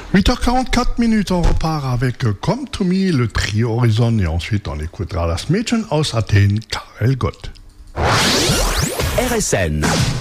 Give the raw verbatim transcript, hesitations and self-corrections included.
huit heures quarante-quatre minutes, on repart avec euh, Come to Me, le trio Horizon, et ensuite on écoutera das Mädchen aus Athen, Karel Gott. R S N